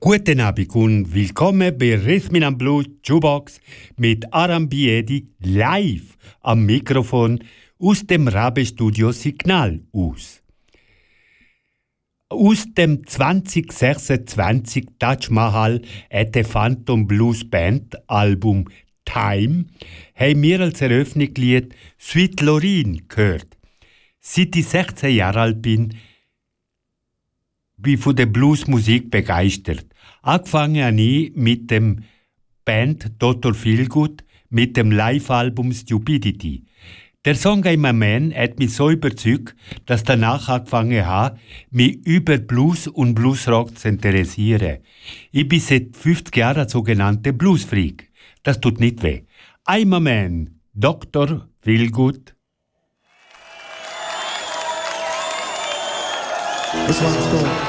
Guten Abend und willkommen bei Rhythm and Blues Jukebox mit Aram Biedi live am Mikrofon aus dem Rabe-Studio Signal aus. Aus dem 2026 Taj Mahal The Phantom Blues Band Album Time haben wir als Eröffnungslied Sweet Lorraine gehört. Seit ich 16 Jahre alt bin ich von der Bluesmusik begeistert. Angefangen habe ich mit dem Band Dr. Feelgood mit dem Live-Album Stupidity. Der Song I'm a Man hat mich so überzeugt, dass ich danach angefangen habe, mich über Blues und Bluesrock zu interessieren. Ich bin seit 50 Jahren ein sogenannter Bluesfreak. Das tut nicht weh. I'm a Man, Dr. Feelgood. This one's called